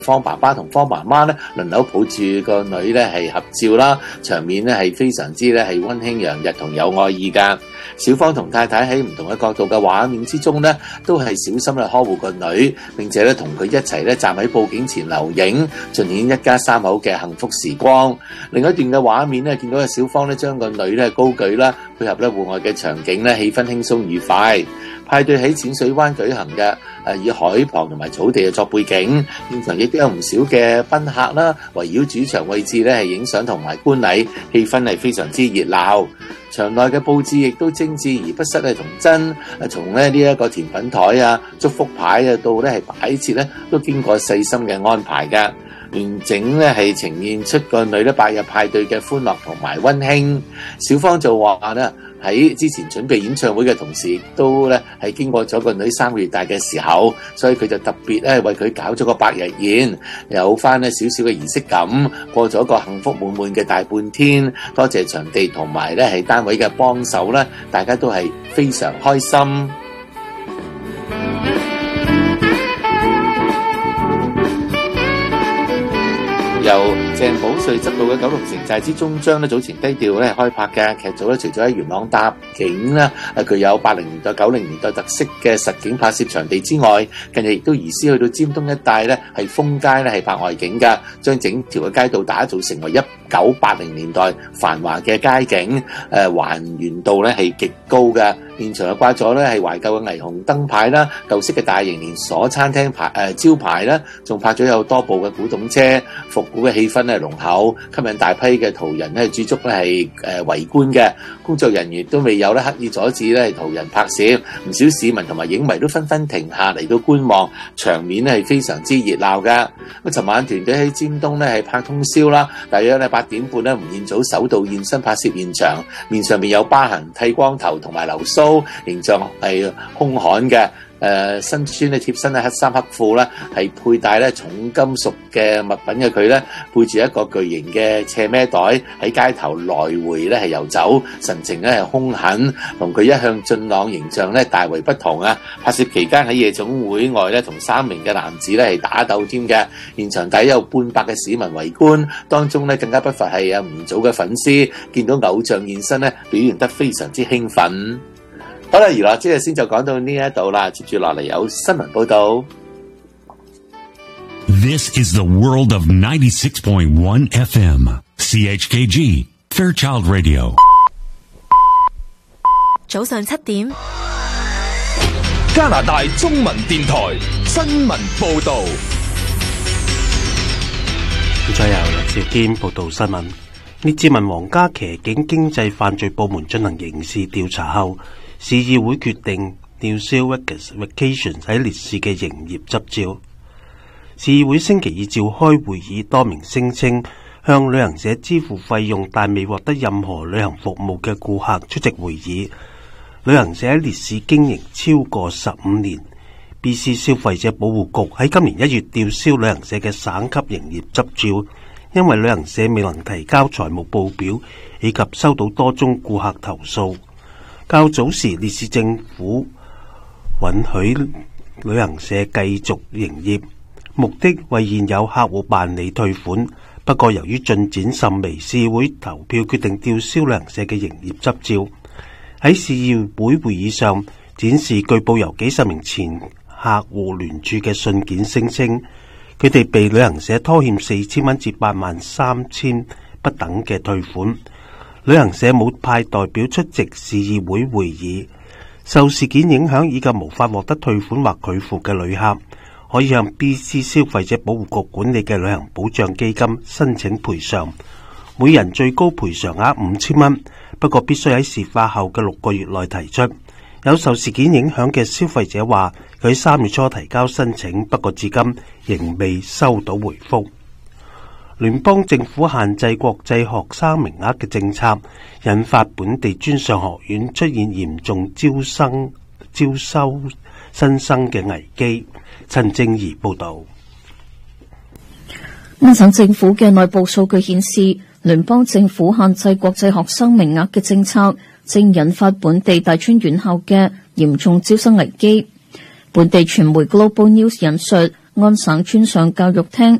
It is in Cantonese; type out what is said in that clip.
方爸爸同方媽媽咧輪流抱住個女咧係合照啦，場面咧係非常之咧係溫馨洋溢同有愛意噶。小芳同太太喺唔同嘅角度嘅畫面之中咧，都係小心咧呵護個女，並且咧同佢一齊咧站喺報警前留影，盡顯一家三口嘅幸福時光。另一段嘅畫面咧，見到小芳咧將個女咧高舉啦，配合咧戶外嘅場景咧，氣氛輕鬆愉快。派對喺淺水灣舉行嘅，以海旁同埋草地作背景，現場亦都有唔少嘅賓客啦，圍繞主場位置咧係影相同埋觀禮，氣氛係非常之熱鬧。場內嘅佈置亦都精緻而不失係童真，從呢一個甜品台啊、祝福牌啊到咧係擺設咧，都經過細心嘅安排㗎。完整咧係呈現出個女咧8日派對嘅歡樂同埋溫馨。小芳就話咧喺之前準備演唱會嘅同時，都咧係經過咗個女3個月大嘅時候，所以佢就特別咧為佢搞咗個百日宴，有翻咧少少嘅儀式感，過咗個幸福滿滿嘅大半天。多謝場地同埋咧係單位嘅幫手啦，大家都係非常開心。由鄭保瑞執導嘅《九龍城寨之終章》咧，早前低調咧開拍嘅劇組咧，除咗喺元朗搭景啦，具有80年代、90年代特色嘅實景拍攝場地之外，近日亦都移師去到尖東一帶咧，係豐街咧係拍外景㗎，將整條嘅街道打造成為1980年代繁華嘅街景，還原度咧係極高嘅。現場又掛咗咧係懷舊嘅霓虹燈牌啦，舊式嘅大型連鎖餐廳招牌啦，仲拍咗有多部嘅古董車，復古嘅氣氛咧濃厚，吸引大批嘅途人咧駐足咧係圍觀嘅。工作人員都未有咧刻意阻止咧途人拍攝，唔少市民同埋影迷都紛紛停下嚟到觀望，場面咧係非常之熱鬧㗎。咁尋晚團隊喺尖東咧係拍通宵啦，大約咧8點半咧，吳彥祖首度現身拍攝現場，面上面有疤痕、剃光頭同埋留鬚，形象係兇悍嘅。身穿咧貼身嘅黑衫黑褲啦，係佩戴咧重金屬嘅物品嘅佢咧，背住一個巨型嘅斜孭袋喺街頭來回咧係遊走，神情咧係兇狠，同佢一向俊朗形象咧大為不同啊！拍攝期間喺夜總會外咧，同3名嘅男子咧係打鬥添嘅，現場底有半百嘅市民圍觀，當中咧更加不乏係吳彥祖嘅粉絲，見到偶像現身咧，表現得非常之興奮。好啦，娛樂即係先就講到呢一度啦，接住落嚟有新聞報道。 This is the world of 96.1 FM, CHKG, Fairchild Radio. 早上7點， 加拿大中文電台新聞報道。 再由梁兆堅報道新聞。列治文皇家騎警經濟犯罪部門進行刑事調查後，市議會決定吊銷 Vegas Vacations 喺烈士嘅營業執照。市議會星期二召開會議，多名聲稱向旅行社支付費用但未獲得任何旅行服務嘅顧客出席會議。旅行社喺烈士經營超過15年。BC 消費者保護局喺今年1月吊銷旅行社嘅省級營業執照，因為旅行社未能提交財務報表，以及收到多宗顧客投訴。較早時，烈士政府允許旅行社繼續營業，目的為現有客戶辦理退款。不過由於進展甚微，市議會投票決定吊銷旅行社嘅營業執照。喺市議會會議上展示據報由幾十名前客戶聯署嘅信件，聲稱佢哋被旅行社拖欠4000蚊至83000不等嘅退款。旅行社冇派代表出席市議會會議。受事件影響以及無法獲得退款或拒付嘅旅客，可以向 BC 消費者保護局管理嘅旅行保障基金申請賠償，每人最高賠償額5000蚊，不過必須喺事發後嘅6個月內提出。有受事件影響嘅消費者話，佢喺3月初提交申請，不過至今仍未收到回覆。聯邦政府限制國際學生名額嘅政策，引發本地專上學院出現嚴重招收新生嘅危機。陳正儀報道。 安省政府嘅內部數據顯示，聯邦政府限制國際學生名額嘅政策正引發本地大專院校嘅嚴重招生危機。本地傳媒 Global News 引述安省專上教育廳